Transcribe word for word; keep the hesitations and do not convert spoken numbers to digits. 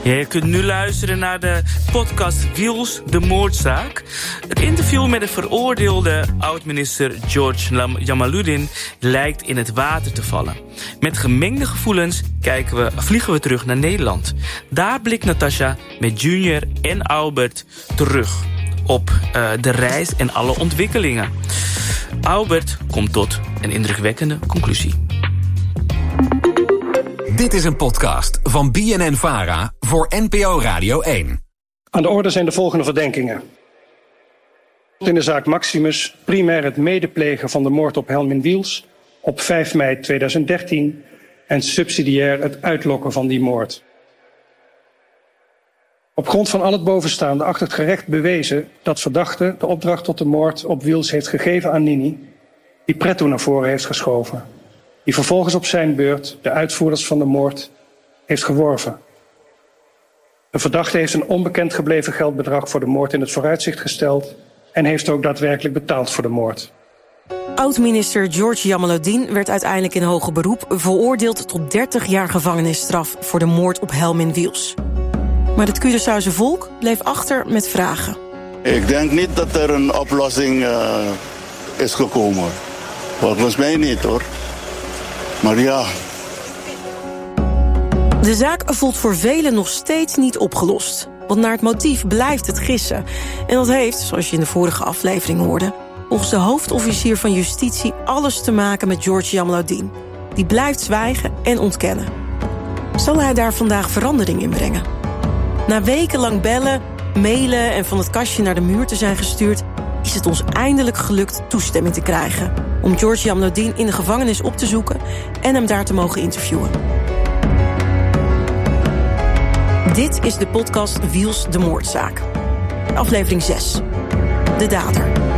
Ja, je kunt nu luisteren naar de podcast Wiels, de moordzaak. Het interview met de veroordeelde oud-minister George Jamaluddin lijkt in het water te vallen. Met gemengde gevoelens kijken we, vliegen we terug naar Nederland. Daar blikt Natasha met Junior en Albert terug op uh, de reis en alle ontwikkelingen. Albert komt tot een indrukwekkende conclusie. Dit is een podcast van B N N-Vara voor N P O Radio één. Aan de orde zijn de volgende verdenkingen. In de zaak Maximus primair het medeplegen van de moord op Helmin Wiels op vijf mei tweeduizend dertien en subsidiair het uitlokken van die moord. Op grond van al het bovenstaande acht het gerecht bewezen dat verdachte de opdracht tot de moord op Wiels heeft gegeven aan Nini, die Pretto naar voren heeft geschoven, die vervolgens op zijn beurt de uitvoerders van de moord heeft geworven. De verdachte heeft een onbekend gebleven geldbedrag voor de moord in het vooruitzicht gesteld en heeft ook daadwerkelijk betaald voor de moord. Oud-minister George Jamaluddin werd uiteindelijk in hoger beroep veroordeeld tot dertig jaar gevangenisstraf voor de moord op Helmin Wiels. Maar het Curaçaose volk bleef achter met vragen. Ik denk niet dat er een oplossing uh, is gekomen. Volgens mij niet, hoor. Maar ja. De zaak voelt voor velen nog steeds niet opgelost. Want naar het motief blijft het gissen. En dat heeft, zoals je in de vorige aflevering hoorde, volgens de hoofdofficier van Justitie alles te maken met George Jamaluddin. Die blijft zwijgen en ontkennen. Zal hij daar vandaag verandering in brengen? Na wekenlang bellen, mailen en van het kastje naar de muur te zijn gestuurd, is het ons eindelijk gelukt toestemming te krijgen om George Jamaluddin in de gevangenis op te zoeken en hem daar te mogen interviewen. Dit is de podcast Wiels, de moordzaak. Aflevering zes. De dader.